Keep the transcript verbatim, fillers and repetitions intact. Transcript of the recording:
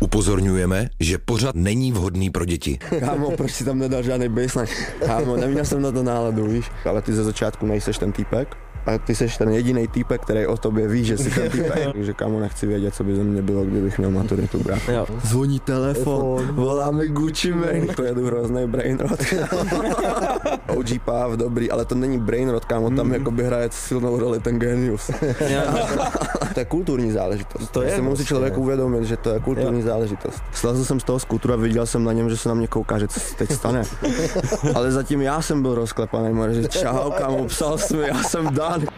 Upozorňujeme, že pořad není vhodný pro děti. Kámo, proč si tam nedal žádný baseline? Kámo, neměl jsem na to náladu, víš? Ale ty ze začátku nejseš ten týpek. A ty seš ten jediný týpek, který o tobě ví, že jsi ten týpek. Takže kámo, nechci vědět, co by ze mě bylo, kdybych měl maturitu brát. Zvoní telefon, voláme Gucci Mane. To je hrozný brainrot. O G Pav, dobrý, ale to není brainrot, kámo, tam mm. jakoby hraje silnou roli ten genius. To je kulturní záležitost. To je, se musí člověk uvědomit, že to je kulturní jo. záležitost. Slezl jsem z toho skútru a viděl jsem na něm, že se na mě kouká, že co se teď stane. Ale zatím já jsem byl rozklepaný, že čau, kámo, psal jsi mi, já jsem Dan.